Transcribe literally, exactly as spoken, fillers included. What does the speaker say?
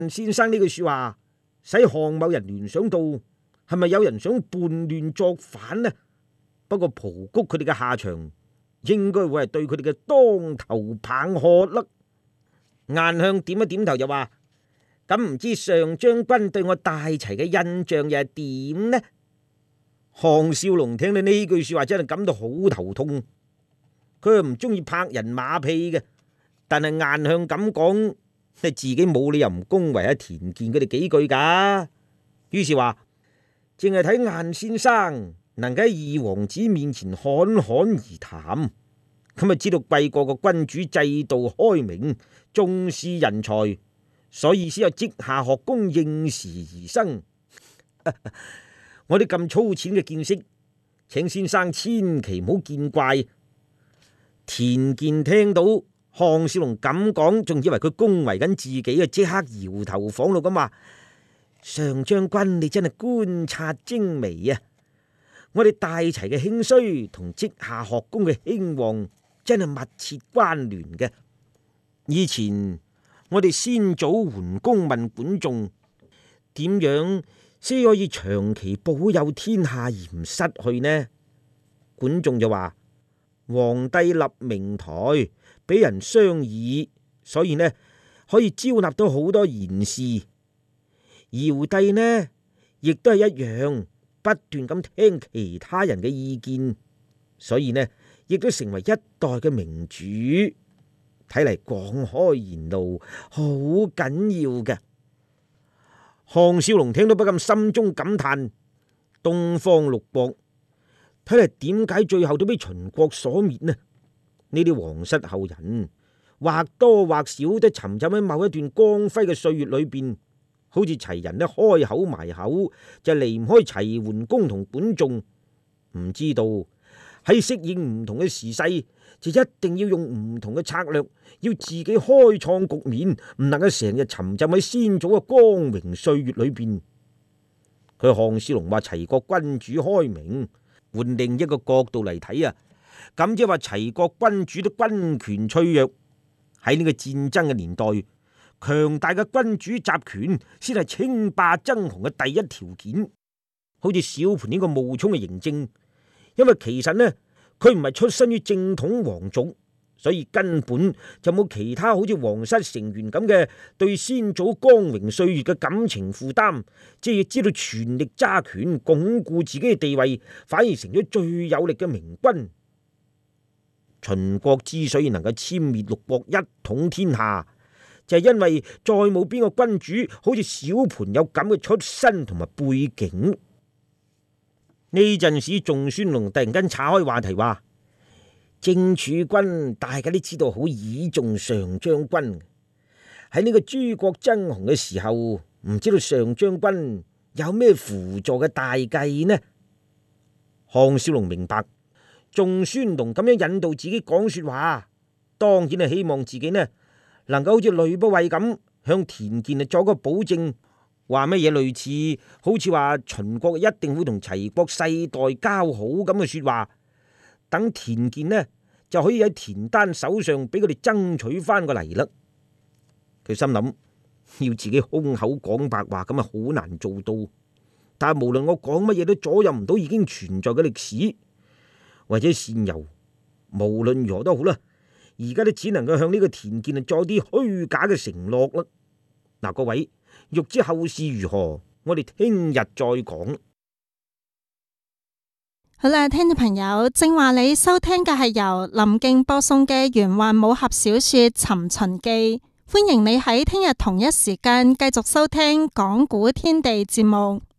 先生呢句說話，使項某人聯想到係咪有人想叛亂作反呢？不過蒲谷佢哋嘅下場應該會係對佢哋嘅當頭棒喝啦。晏香點一點頭就話：咁唔知上將軍對我戴齊嘅印象又係點呢？項少龍聽到呢句說話真係感到好頭痛，佢又唔中意拍人馬屁嘅，但係晏香咁講，你自己冇理由唔恭維下田健佢哋幾句噶。於是話，淨係睇晏先生能夠喺二王子面前侃侃而談，咁啊知道貴國個君主制度開明，重視人才，所以先有稷下學宮應時而生。我啲咁粗淺嘅見識，請先生千祈唔好見怪。田健聽到項少龍咁講，仲以為佢恭維緊自己嘅，即刻搖頭晃腦咁話：上將軍你真係觀察精微啊！我哋戴齊嘅興衰同稷下學宮嘅興旺真係密切關聯嘅。以前我哋先祖桓公問管仲點樣先可以長期保有天下而唔失去呢？管仲就話：皇帝立明台，俾人商議，所以呢可以招納到好多賢士。堯帝呢亦都係一樣，不斷咁聽其他人嘅意見，所以呢亦都成為一代嘅明主。睇嚟廣開言路好緊要嘅。項少龍聽到不禁心中感嘆：東方六國睇嚟點解最後都俾秦國所滅呢？呢啲皇室後人或多或少都沉浸喺某一段光輝嘅歲月裏邊，好似齊人呢開口埋口就離唔開齊桓公同管仲，唔知道喺適應唔同嘅時勢，就一定要用唔同嘅策略，要自己開創局面，唔能夠成日沉浸喺先祖嘅光榮歲月裏邊。佢項少龍話齊國君主開明，換另一個角度嚟睇啊，咁即係話齊國君主都軍權脆弱。喺呢個戰爭嘅年代，強大嘅君主集權先係稱霸爭雄嘅第一條件。好似小盤呢個冒充嘅嬴政，因為其實呢佢唔係出身於正統皇族，所以根本就冇其他好似皇室成員咁嘅對先祖光榮歲月嘅感情負擔，即係知道全力揸權鞏固自己嘅地位，反而成咗最有力嘅明君。秦國之所以能夠殲滅六國一統天下，就係因為再冇邊個君主好似小盤有咁嘅出身同埋背景。呢陣時，仲孫龍突然間岔開話題話：正儲君大家都知道好倚重上將軍，喺呢個諸國爭雄嘅時候，唔知道上將軍有咩輔助嘅大計呢？項少龍明白仲孫龍咁樣引導自己講說話，當然係希望自己呢能夠好似呂不韋咁向田健啊作個保證，話乜嘢類似好似話秦國一定會同齊國世代交好咁嘅說話，等田健呢就可以喺田丹手上俾佢哋爭取翻個嚟啦。佢心諗，要自己空口講白話咁啊好難做到，但係無論我講乜嘢都左右唔到已經存在嘅歷史或者善由，無論如何都好啦，而家都只能夠向呢個田健啊做啲虛假嘅承諾啦。嗱，各位欲知後事如何，我哋聽日再講。 好啦，聽眾朋友，正話你收聽嘅係由林敬播送嘅玄幻武俠小說《尋秦記》，歡迎你喺聽日同一時間繼續收聽講古天地節目。